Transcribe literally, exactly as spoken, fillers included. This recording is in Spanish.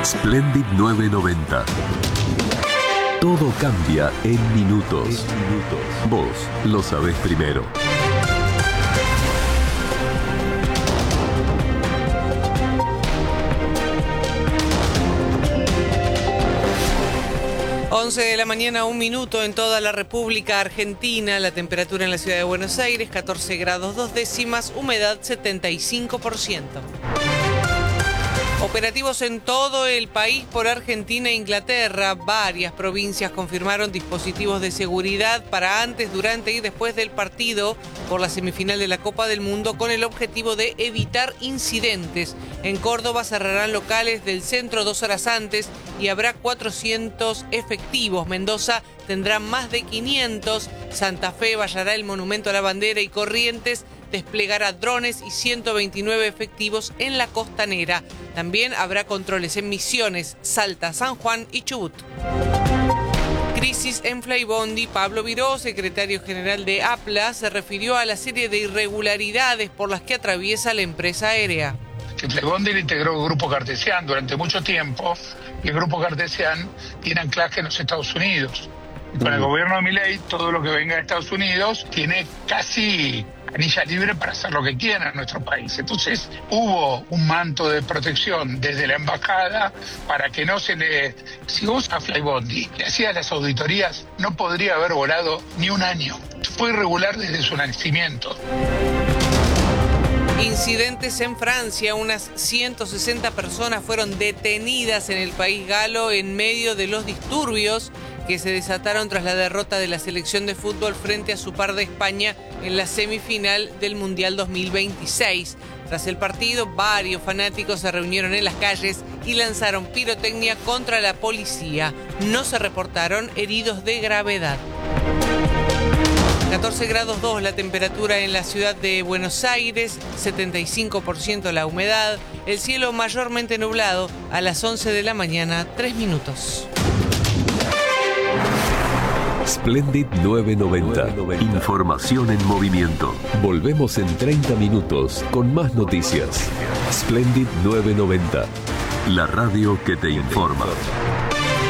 Splendid nueve noventa. Todo cambia en minutos. En minutos. Vos lo sabés primero. once de la mañana, un minuto en toda la República Argentina. La temperatura en la ciudad de Buenos Aires, catorce grados dos décimas, humedad setenta y cinco por ciento. Operativos en todo el país por Argentina e Inglaterra. Varias provincias confirmaron dispositivos de seguridad para antes, durante y después del partido por la semifinal de la Copa del Mundo, con el objetivo de evitar incidentes. En Córdoba cerrarán locales del centro dos horas antes y habrá cuatrocientos efectivos. Mendoza tendrá más de quinientos. Santa Fe vallará el monumento a la bandera y Corrientes desplegará drones y ciento veintinueve efectivos en la costanera. También habrá controles en Misiones, Salta, San Juan y Chubut. Crisis en Flybondi. Pablo Viró, secretario general de APLA, se refirió a la serie de irregularidades por las que atraviesa la empresa aérea. Que Flybondi le integró el Grupo Cartesian durante mucho tiempo, y el Grupo Cartesian tiene anclaje en los Estados Unidos. Y con el gobierno de Milei, todo lo que venga de Estados Unidos tiene casi canilla libre para hacer lo que quiera en nuestro país. Entonces hubo un manto de protección desde la embajada para que no se le... Si vos a Flybondi le hacías las auditorías, no podría haber volado ni un año. Fue irregular desde su nacimiento. Incidentes en Francia. Unas ciento sesenta personas fueron detenidas en el país galo en medio de los disturbios que se desataron tras la derrota de la selección de fútbol frente a su par de España en la semifinal del Mundial dos mil veintiséis. Tras el partido, varios fanáticos se reunieron en las calles y lanzaron pirotecnia contra la policía. No se reportaron heridos de gravedad. catorce grados dos la temperatura en la ciudad de Buenos Aires, setenta y cinco por ciento la humedad, el cielo mayormente nublado. A las once de la mañana, tres minutos. Splendid nueve noventa. Información en movimiento. Volvemos en treinta minutos con más noticias. Splendid nueve noventa. La radio que te informa.